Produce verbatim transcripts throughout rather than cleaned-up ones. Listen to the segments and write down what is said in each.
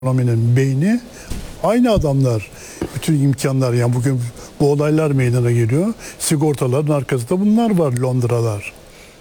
Ekonominin beyni aynı adamlar. Bütün imkanlar, yani bugün bu olaylar meydana geliyor. Sigortaların arkasında bunlar var, Londralar.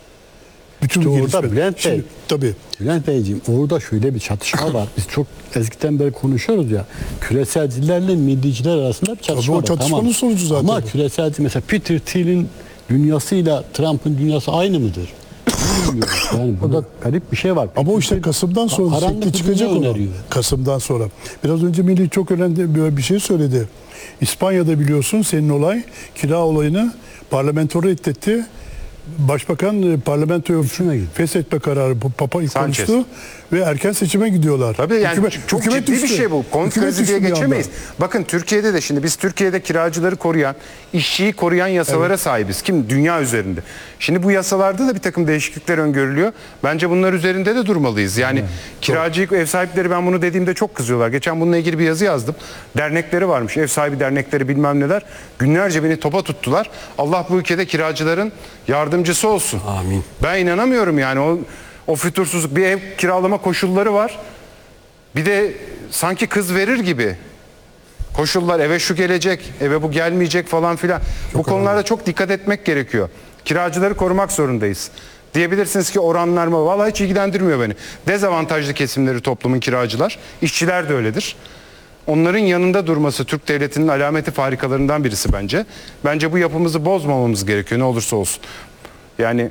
Bütün İşte bu orada gelişme- Bülent Bey, Şimdi, tabii. Bülent Beyciğim, orada şöyle bir çatışma var. Biz çok eskiden beri konuşuyoruz ya. Küreselcilerle milliciler arasında bir çatışma Tabii o var. çatışmanın Tamam. sonucu zaten Ama bu. küreselci mesela Peter Thiel'in dünyasıyla Trump'ın dünyası aynı mıdır? Bilmiyorum. Yani burada garip bir şey var. Ama o işte Kasım'dan sonra Karanlık şekli bir çıkacak dünya onu. öneriyor. Kasım'dan sonra. Biraz önce Melih çok önemli böyle bir şey söyledi. İspanya'da biliyorsun senin olay, kira olayını parlamento reddetti. Başbakan e, parlamentoyu feshetme kararı bu Papa Sanchez. konuştu ve erken seçime gidiyorlar. Tabii yani Hükümet- çok hükümet ciddi bir düştü. şey bu. Konut Hükümet krizi diye düştü bir anda. geçemeyiz. Bakın Türkiye'de de şimdi biz Türkiye'de kiracıları koruyan, işçiyi koruyan yasalara sahibiz. Kim? Dünya üzerinde. Şimdi bu yasalarda da bir takım değişiklikler öngörülüyor. Bence bunlar üzerinde de durmalıyız. Yani kiracı ev sahipleri, ben bunu dediğimde çok kızıyorlar. Geçen bununla ilgili bir yazı yazdım. Dernekleri varmış. Ev sahibi dernekleri bilmem neler. Günlerce beni topa tuttular. Allah bu ülkede kiracıların yardımcısı olsun. Amin. Ben inanamıyorum yani o o fütursuzluk, bir ev kiralama koşulları var. Bir de sanki kız verir gibi koşullar, eve şu gelecek, eve bu gelmeyecek falan filan. Bu konularda çok dikkat etmek gerekiyor. Kiracıları korumak zorundayız. Diyebilirsiniz ki oranlar mı? Vallahi hiç ilgilendirmiyor beni. Dezavantajlı kesimleri toplumun kiracılar, işçiler de öyledir. Onların yanında durması Türk devletinin alameti farikalarından birisi bence. Bence bu yapımızı bozmamamız gerekiyor ne olursa olsun. Yani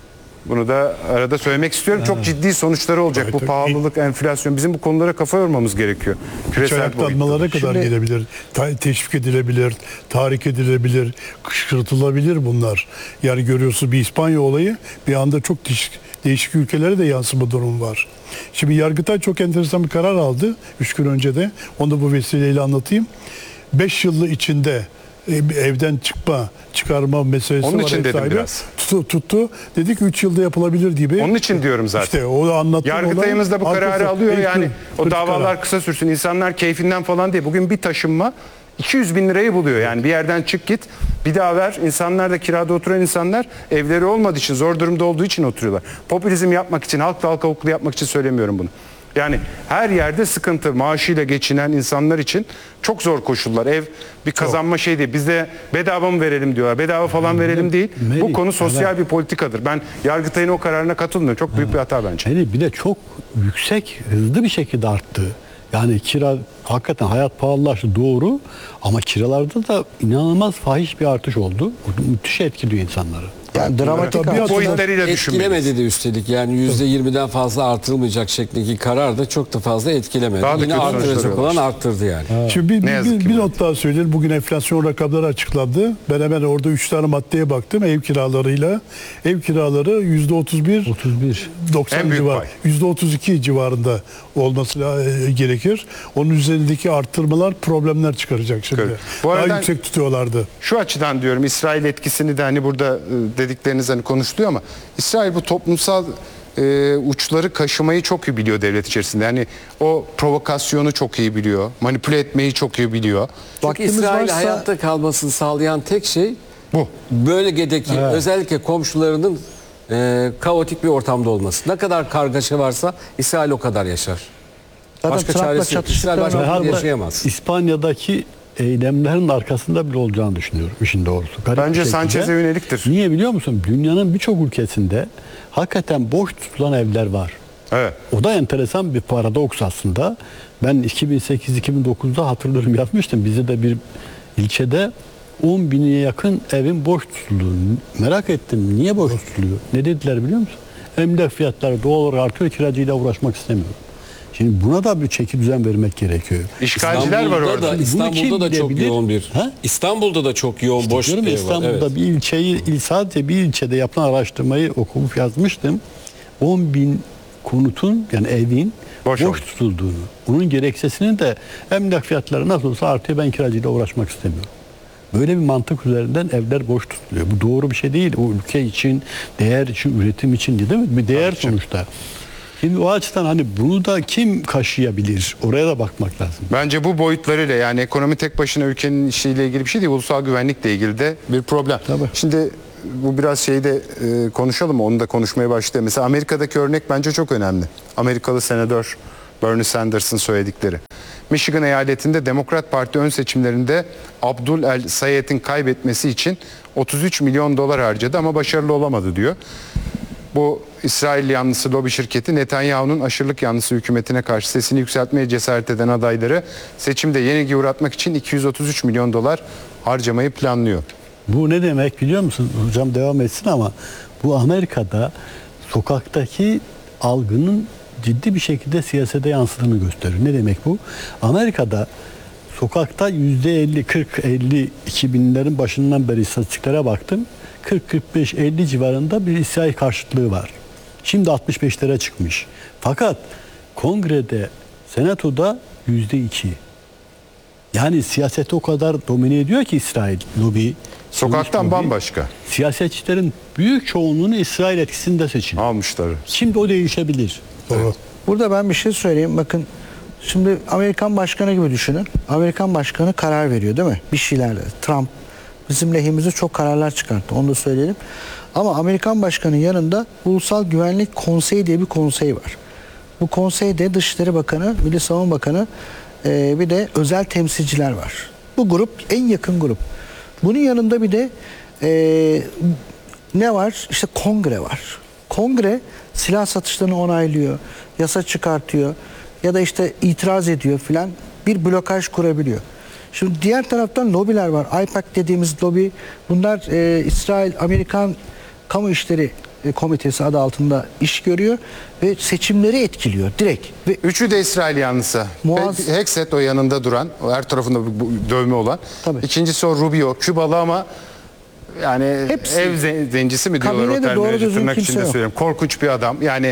bunu da arada söylemek istiyorum. Çok ciddi sonuçları olacak. Evet, Bu tabii. pahalılık, enflasyon. Bizim bu konulara kafa yormamız gerekiyor. Küresel Ayaklanmalara boyutta. kadar Şimdi- gelebilir, ta- teşvik edilebilir, tahrik edilebilir, kışkırtılabilir bunlar. Yani görüyorsunuz bir İspanya olayı bir anda çok değişik, değişik ülkelere de yansıma durumu var. Şimdi Yargıtay çok enteresan bir karar aldı üç gün önce de. Onu da bu vesileyle anlatayım. beş yılı içinde e, evden çıkma, çıkarma meselesi Onun var. için ev dedim sahibi. biraz. Tuttu, tuttu. Dedi ki üç yılda yapılabilir gibi. Onun için diyorum zaten. İşte o anlattığım Yargıtayımız da bu olay kararı arkası- alıyor en yani. kır- O kırk davalar karar. kısa sürsün. İnsanlar keyfinden falan değil. Bugün bir taşınma iki yüz bin lirayı buluyor. Yani bir yerden çık git bir daha ver. İnsanlar da kirada oturan insanlar evleri olmadığı için, zor durumda olduğu için oturuyorlar. Popülizm yapmak için, halkla halka hukuklu yapmak için söylemiyorum bunu. Yani her yerde sıkıntı, maaşıyla geçinen insanlar için çok zor koşullar. Ev bir kazanma şey değil. Bizde bedava mı verelim diyorlar. Bedava falan verelim değil. Melih, Bu konu sosyal evet. bir politikadır. Ben Yargıtay'ın o kararına katılmıyorum. Çok büyük bir hata bence. Hele bir de çok yüksek, hızlı bir şekilde arttı. Yani kira, hakikaten hayat pahalılaştı doğru, ama kiralarda da inanılmaz fahiş bir artış oldu. Bu müthiş etkiliyor insanları. Yani dramatik Tabii, artışlar boyutlarıyla düşünmeliyiz. Etkilemedi de üstelik, yani yüzde yirmiden fazla artırılmayacak şeklindeki karar da çok da fazla etkilemedi. Daha da Yine kötü artıracak sonuçları olan var. arttırdı yani. Şimdi bir, Ne bir, yazık bir, ki bir bu. not daha söyleyeyim. Bugün enflasyon rakamları açıklandı. Ben hemen orada üç tane maddeye baktım ev kiralarıyla. Ev kiraları yüzde otuz bir, otuz bir. doksan En büyük civar, pay. yüzde otuz iki civarında olması e, gerekir. Onun üzerindeki arttırmalar problemler çıkaracak şimdi. Evet. Bu Daha arada- yüksek tutuyorlardı. Şu açıdan diyorum, İsrail etkisini de hani burada e, dedikleriniz hani konuşuluyor ama İsrail bu toplumsal e, uçları kaşımayı çok iyi biliyor devlet içerisinde. Yani o provokasyonu çok iyi biliyor. Manipüle etmeyi çok iyi biliyor. Çünkü Vaktimiz İsrail varsa- hayatta kalmasını sağlayan tek şey Bu. bölgedeki özellikle komşularının e, kaotik bir ortamda olması. Ne kadar kargaşa varsa İsrail o kadar yaşar. Zaten Başka Trump'la çaresi yok. İsrail çatıştıkları başka Ve türlü hatta yaşayamaz. İspanya'daki eylemlerin arkasında bile olacağını düşünüyorum işin doğrusu. Garip Bence bir şekilde. Sanchez'e yöneliktir. Niye biliyor musun? Dünyanın birçok ülkesinde hakikaten boş tutulan evler var. Evet. O da enteresan bir paradoks aslında. Ben iki bin sekiz iki bin dokuzda hatırlıyorum yazmıştım. Bize de bir ilçede on bine yakın evin boş tutulduğunu merak ettim. Niye boş tutuluyor? Ne dediler biliyor musun? Emlak fiyatları doğal olarak artıyor, kiracıyla uğraşmak istemiyorum. Şimdi buna da bir çeki düzen vermek gerekiyor. İşgalciler var İstanbul'da orada. da, Bunu İstanbul'da da kim çok bilebilir? yoğun bir. Ha? İstanbul'da da çok yoğun boş Diyorum ya, ev var. İstanbul'da Evet. bir ilçeyi, il- sadece bir ilçede yapılan araştırmayı okumuş yazmıştım. on bin konutun, yani evin Boş boş, olmuş. tutulduğunu. Bunun gerekçesinin de emlak fiyatları nasıl olsa artıyor, ben kiracıyla uğraşmak istemiyorum. Böyle bir mantık üzerinden evler boş tutuluyor. Bu doğru bir şey değil. O ülke için, değer için, üretim için değil mi? Bir değer sonuçta. Şimdi o açıdan hani bunu da kim kaşıyabilir? Oraya da bakmak lazım. Bence bu boyutlarıyla, yani ekonomi tek başına ülkenin işiyle ilgili bir şey değil. Ulusal güvenlikle ilgili de bir problem. Tabii. Şimdi bu biraz şeyde e, konuşalım mı? Onu da konuşmaya başlayalım. Mesela Amerika'daki örnek bence çok önemli. Amerikalı senatör Bernie Sanders'ın söyledikleri. Michigan eyaletinde Demokrat Parti ön seçimlerinde Abdul El Sayed'in kaybetmesi için otuz üç milyon dolar harcadı ama başarılı olamadı diyor. Bu İsrail yanlısı lobi şirketi Netanyahu'nun aşırılık yanlısı hükümetine karşı sesini yükseltmeye cesaret eden adayları seçimde yenilgi uğratmak için iki yüz otuz üç milyon dolar harcamayı planlıyor. Bu ne demek biliyor musun? Hocam devam etsin ama bu Amerika'da sokaktaki algının ciddi bir şekilde siyasete yansıdığını gösteriyor. Ne demek bu? Amerika'da sokakta yüzde elli, kırk, elli iki binlerin başından beri istatistiklere baktım. kırk, kırk beş, elli civarında bir İsrail karşıtlığı var. Şimdi altmış beşlere çıkmış. Fakat kongrede, senatoda yüzde iki. Yani siyaseti o kadar domine ediyor ki İsrail lobi. Sokaktan lobi. bambaşka Siyasetçilerin büyük çoğunluğunu İsrail etkisinde seçiyor. almışlar. Şimdi o değişebilir. Doğru. Burada ben bir şey söyleyeyim. Bakın şimdi Amerikan başkanı gibi düşünün. Amerikan başkanı karar veriyor değil mi? Bir şeylerle. Trump bizim lehimize çok kararlar çıkarttı. Onu da söyleyelim. Ama Amerikan başkanının yanında Ulusal Güvenlik Konseyi diye bir konsey var. Bu konseyde Dışişleri Bakanı, Milli Savunma Bakanı e, bir de özel temsilciler var. Bu grup en yakın grup. Bunun yanında bir de e, ne var? İşte kongre var. Kongre silah satışlarını onaylıyor, yasa çıkartıyor ya da işte itiraz ediyor filan, bir blokaj kurabiliyor. Şimdi diğer taraftan lobiler var. AIPAC dediğimiz lobi, bunlar e, İsrail Amerikan Kamu İşleri e, Komitesi adı altında iş görüyor ve seçimleri etkiliyor direkt. Ve Üçü de İsrail yanlısı. Muaz- Hexet o yanında duran, o her tarafında bu- bu dövme olan. Tabii. İkincisi o Rubio, Kübalı ama yani Hepsi. ev zen- zencisi mi diyorlar o Kabinede doğru terminoloji, düzgün tırnak kimse içinde yok. söylüyorum. Korkunç bir adam. Yani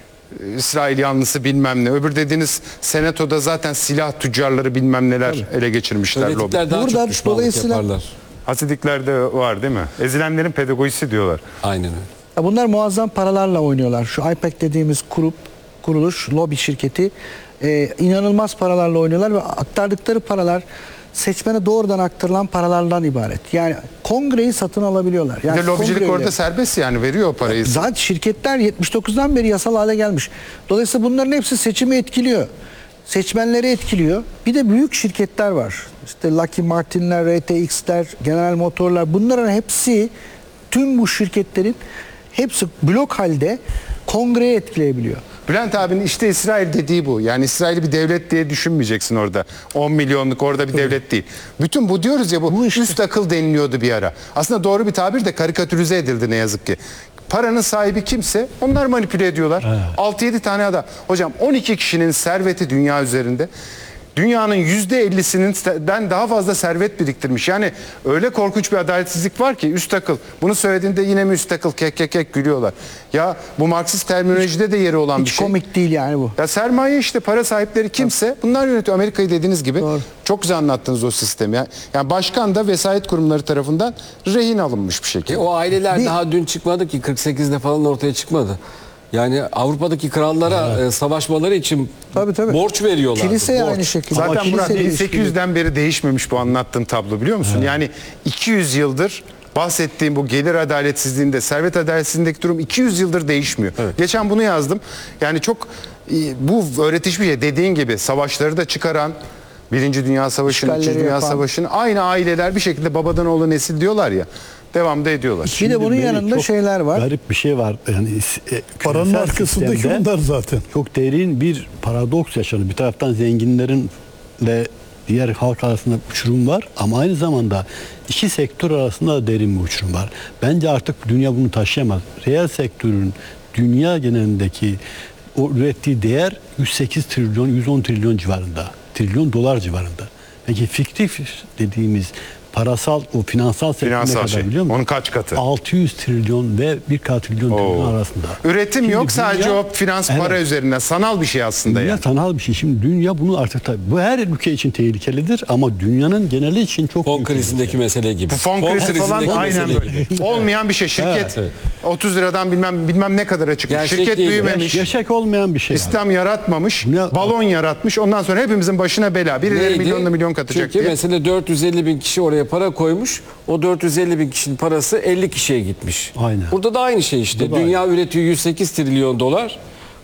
e, İsrail yanlısı bilmem ne. Öbür dediğiniz senatoda zaten silah tüccarları bilmem neler ele geçirmişler. lobi. Öğretipler daha Burada çok düşmanlık dolayısıyla- yaparlar. Hasidiklerde var değil mi? Ezilenlerin pedagojisi diyorlar. Aynen öyle. Ya bunlar muazzam paralarla oynuyorlar. Şu AIPAC dediğimiz kurup kuruluş, lobi şirketi e, inanılmaz paralarla oynuyorlar ve aktardıkları paralar seçmene doğrudan aktarılan paralardan ibaret. Yani kongreyi satın alabiliyorlar. Bir Yani de lobicilik kongreyle- orada serbest yani veriyor o parayı. Zaten şirketler yetmiş dokuzdan beri yasal hale gelmiş. Dolayısıyla bunların hepsi seçimi etkiliyor. Seçmenleri etkiliyor. Bir de büyük şirketler var. İşte Lockheed Martin'ler, R T X'ler, General Motor'lar, bunların hepsi, tüm bu şirketlerin hepsi blok halde kongreyi etkileyebiliyor. Bülent abinin işte İsrail dediği bu. Yani İsrail'i bir devlet diye düşünmeyeceksin orada. on milyonluk orada bir devlet değil. Bütün bu diyoruz ya bu, Bu işte. üst akıl deniliyordu bir ara. Aslında doğru bir tabir de karikatürize edildi ne yazık ki. Paranın sahibi kimse onlar manipüle ediyorlar. altı yedi tane adam. Hocam on iki kişinin serveti dünya üzerinde. Dünyanın yüzde ellisinden daha fazla servet biriktirmiş. Yani öyle korkunç bir adaletsizlik var ki üst akıl. Bunu söylediğinde yine mi üst akıl kek kek kek gülüyorlar. Ya bu Marksist terminolojide de yeri olan bir Hiç şey. komik değil yani bu. Ya sermaye işte para sahipleri kimse bunlar yönetiyor. Amerika'yı dediğiniz gibi Doğru. çok güzel anlattınız o sistemi. Ya. Yani başkan da vesayet kurumları tarafından rehin alınmış bir E, şekilde. o aileler Bir- daha dün çıkmadı ki kırk sekizde falan ortaya çıkmadı. Yani Avrupa'daki krallara e, savaşmaları için Tabii, tabii. borç veriyorlar. Kilise aynı şekilde. Zaten Ama Murat kilise de bin sekiz yüzden beri değişmemiş bu anlattığım tablo biliyor musun? Yani iki yüz yıldır bahsettiğim bu gelir adaletsizliğinde, servet adaletsizliğindeki durum iki yüz yıldır değişmiyor. Geçen bunu yazdım. Yani çok e, bu öğretici bir şey. Dediğin gibi savaşları da çıkaran, Birinci Dünya Savaşı'nı, İşgalleri İkinci Dünya yapan. Savaşı'nı aynı aileler bir şekilde babadan oğlu nesil diyorlar ya. Devam da ediyorlar. Bir de bunun Şimdi yanında çok şeyler var. Garip bir şey var. Yani e, Paranın küresel arkasındaki sistemde bunlar zaten. çok derin bir paradoks yaşanıyor. Bir taraftan zenginlerinle diğer halk arasında uçurum var ama aynı zamanda iki sektör arasında da derin bir uçurum var. Bence artık dünya bunu taşıyamaz. Reel sektörün dünya genelindeki o ürettiği değer yüz sekiz trilyon, yüz on trilyon civarında. Trilyon dolar civarında. Peki fiktif dediğimiz parasal, o finansal sektör ne Finansal kadar şey. biliyor musun? Onun kaç katı? altı yüz trilyon ve bir trilyon trilyon Oo. arasında. Üretim Şimdi yok sadece dünya- o finans para Evet. üzerinden sanal bir şey aslında Dünya yani. sanal bir şey. Şimdi dünya bunu artık tabii bu her ülke için tehlikelidir ama dünyanın geneli için çok Fon büyük bir krizindeki mesele gibi. Bu fon krizi falan krizindeki aynen mesele böyle. gibi. Olmayan bir şey. Şirket Evet, evet. otuz liradan bilmem bilmem ne kadara çıkmış. Gerçek Şirket değil. büyümemiş. Gerçek olmayan bir şey. İslam yaratmamış. Ne- Balon yaratmış. Ondan sonra hepimizin başına bela. Birileri Neydi? milyonla milyon katacak Çünkü diye. mesela dört yüz elli bin kişi oraya para koymuş. O dört yüz elli bin kişinin parası elli kişiye gitmiş. Aynen. Burada da aynı şey işte. Burada da Dünya üretiyor yüz sekiz trilyon dolar.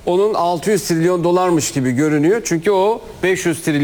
onun altı yüz trilyon dolarmış gibi görünüyor. Çünkü o beş yüz trilyon